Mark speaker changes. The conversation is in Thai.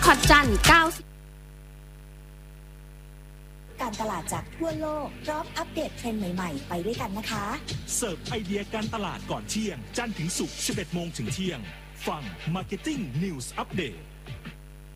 Speaker 1: พอตจันทร์9
Speaker 2: การตลาดจากทั่วโลกพร้อมอัปเดตเทรนด์ใหม่ๆไปด้วยกันนะคะ
Speaker 3: เสิร์ฟไอเดียการตลาดก่อนเที่ยงจันทร์ถึงศุกร์ 11 โมงถึงเที่ยงฟัง Marketing News Update